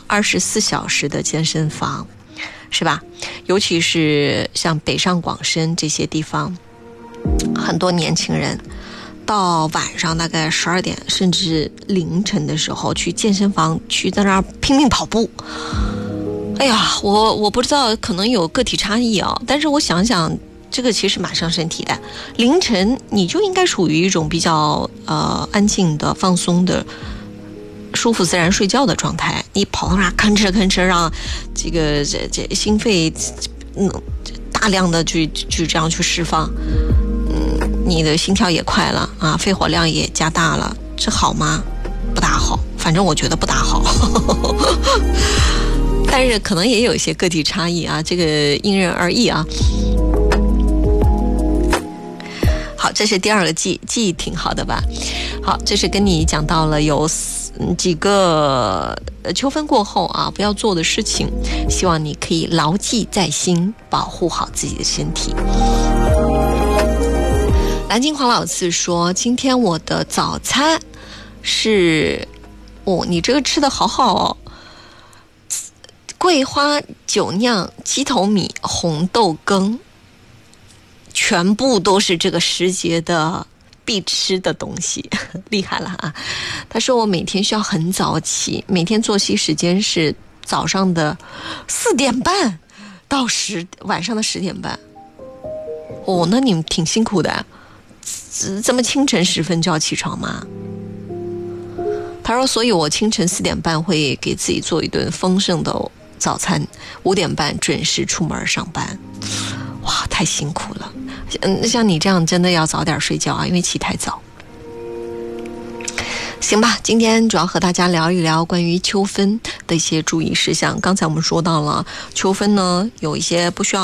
24小时的健身房，是吧？尤其是像北上广深这些地方，很多年轻人到晚上大概12点甚至凌晨的时候去健身房去在那儿拼命跑步。哎呀，我不知道，可能有个体差异啊，但是我想想，这个其实蛮伤身体的。凌晨你就应该处于一种比较安静的、放松的、舒服自然睡觉的状态，你跑到那吭哧吭哧，让这个心肺大量的去这样去释放，你的心跳也快了啊，肺活量也加大了，这好吗？不大好，反正我觉得不大好。但是可能也有一些个体差异啊，这个因人而异啊。好，这是第二个记忆挺好的吧？好，这是跟你讲到了有几个秋分过后啊不要做的事情，希望你可以牢记在心，保护好自己的身体。蓝金黄老四说，今天我的早餐是你这个吃的好好哦，桂花酒酿鸡头米红豆羹，全部都是这个时节的必吃的东西，厉害了啊！他说我每天需要很早起，每天作息时间是早上的4点半到晚上的10点半。那你们挺辛苦的，这么清晨时分就要起床吗？他说，所以我清晨4点半会给自己做一顿丰盛的早餐，5点半准时出门上班。哇，太辛苦了。像你这样真的要早点睡觉啊，因为起太早。行吧，今天主要和大家聊一聊关于秋分的一些注意事项。刚才我们说到了秋分呢，有一些不需要